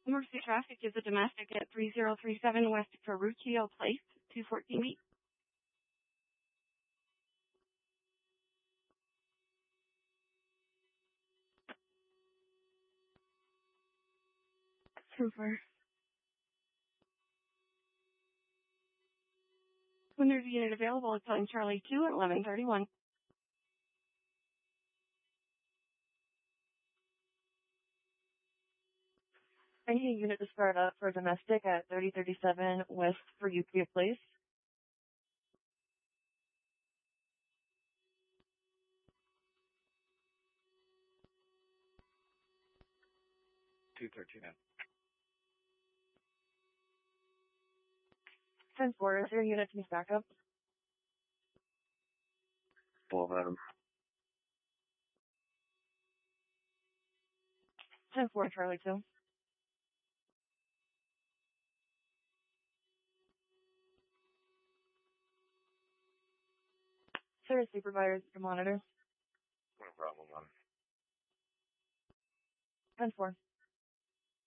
Emergency traffic is a domestic at 3037 West Ferruccio Place, 214 Beat. Trooper. When there's a unit available, it's calling Charlie 2 at 1131. I need a unit to start up for domestic at 3037 West Ferruccio Place. $213. 10-4, is there a unit to need backup? 12 Adam. 10-4, Charlie 2. Sir, supervisor to monitor. No problem, man. 10-4.